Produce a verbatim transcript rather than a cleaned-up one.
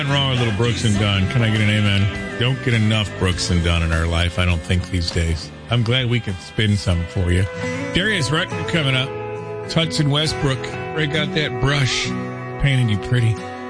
Nothing wrong with little Brooks and Dunn. Can I get an amen? Don't get enough Brooks and Dunn in our life, I don't think, these days. I'm glad we can spin some for you. Darius Rucker coming up. It's Hudson Westbrook. Break out that brush. Painted you pretty.